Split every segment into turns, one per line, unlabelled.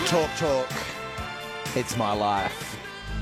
Talk. It's my life.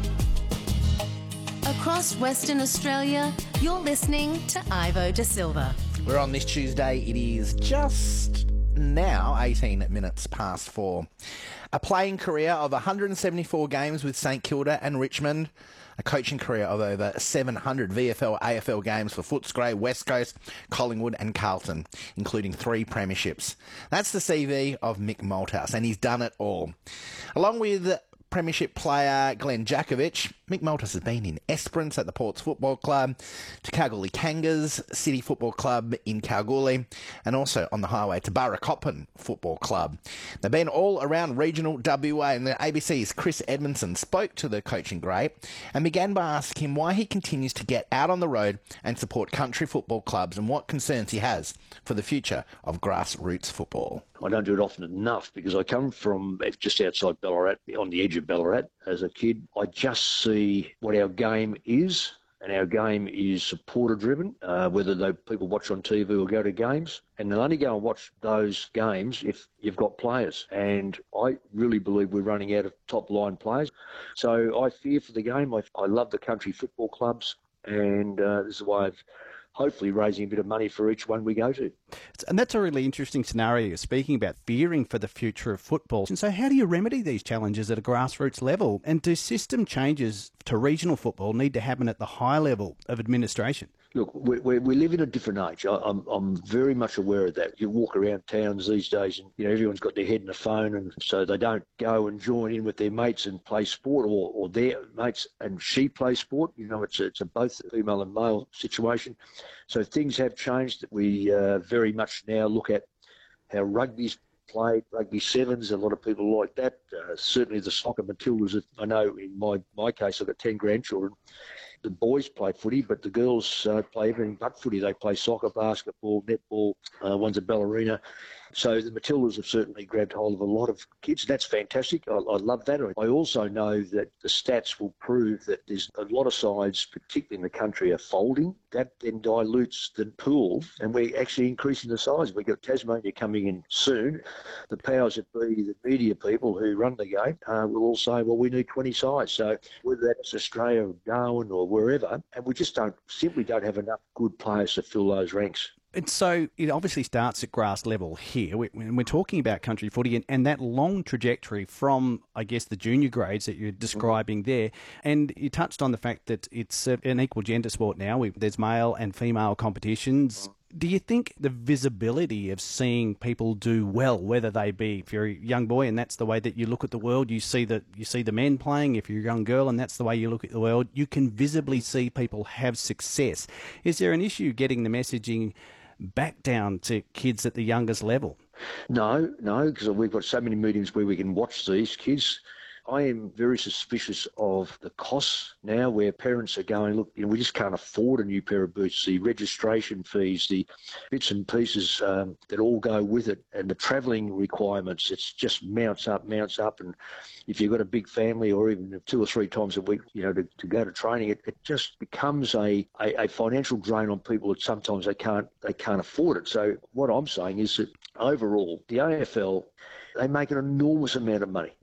Across Western Australia, you're listening to Ivo Da Silva.
We're on this Tuesday. It is just now 18 minutes past 4. A playing career of 174 games with St Kilda and Richmond. A coaching career of over 700 VFL, AFL games for Footscray, West Coast, Collingwood and Carlton, including 3 premierships. That's the CV of Mick Malthouse, and he's done it all. Along with Premiership player Glenn Jakovich, Mick Malthouse has been in Esperance at the Ports Football Club, to Kalgoorlie Kangas City Football Club in Kalgoorlie, and also on the highway to Burracoppin Football Club. They've been all around regional WA, and the ABC's Chris Edmondson spoke to the coaching great and began by asking him why he continues to get out on the road and support country football clubs and what concerns he has for the future of grassroots football.
I don't do it often enough because I come from just outside Ballarat, on the edge of Ballarat as a kid. I just see what our game is, and our game is supporter-driven, whether people watch on TV or go to games. And they'll only go and watch those games if you've got players. And I really believe we're running out of top-line players. So I fear for the game. I love the country football clubs, and this is why I've hopefully raising a bit of money for each one we go to.
And that's a really interesting scenario you're speaking about, fearing for the future of football. And so how do you remedy these challenges at a grassroots level? And do system changes to regional football need to happen at the high level of administration?
Look, we live in a different age. I'm very much aware of that. You walk around towns these days and everyone's got their head in the phone, and so they don't go and join in with their mates and play sport, or their mates and she play sport. It's a both female and male situation. So things have changed. That we very much now look at how rugby's played, rugby sevens, a lot of people like that. Certainly the soccer Matildas, I know in my case I've got 10 grandchildren. The boys play footy, but the girls play everything but footy. They play soccer, basketball, netball, one's a ballerina. So the Matildas have certainly grabbed hold of a lot of kids. That's fantastic. I love that. I also know that the stats will prove that there's a lot of sides, particularly in the country, are folding. That then dilutes the pool, and we're actually increasing the size. We've got Tasmania coming in soon. The powers that be, the media people who run the game, will all say, well, we need 20 sides. So whether that's Australia or Darwin or wherever, and we just simply don't have enough good players to fill those ranks.
And so it obviously starts at grass level here. We're talking about country footy and that long trajectory from, I guess, the junior grades that you're describing there. And you touched on the fact that it's an equal gender sport now. There's male and female competitions. Do you think the visibility of seeing people do well, whether they be, if you're a young boy and that's the way that you look at the world, you see the men playing, if you're a young girl and that's the way you look at the world, you can visibly see people have success. Is there an issue getting the messaging back down to kids at the youngest level? No,
because we've got so many meetings where we can watch these kids. I am very suspicious of the costs now, where parents are going, look, we just can't afford a new pair of boots. The registration fees, the bits and pieces that all go with it, and the travelling requirements, it's just mounts up. And if you've got a big family, or even 2 or 3 times a week, to go to training, it just becomes a financial drain on people that sometimes they can't afford it. So what I'm saying is that overall, the AFL, they make an enormous amount of money.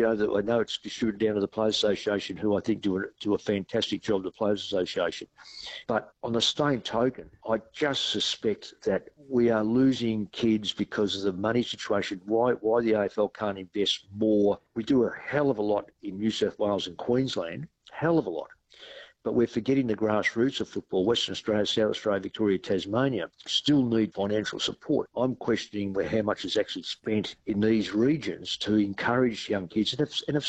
I know it's distributed down to the Players Association, who I think do a fantastic job, the Players Association. But on the same token, I just suspect that we are losing kids because of the money situation. Why the AFL can't invest more? We do a hell of a lot in New South Wales and Queensland, hell of a lot. But we're forgetting the grassroots of football. Western Australia, South Australia, Victoria, Tasmania still need financial support. I'm questioning how much is actually spent in these regions to encourage young kids. And if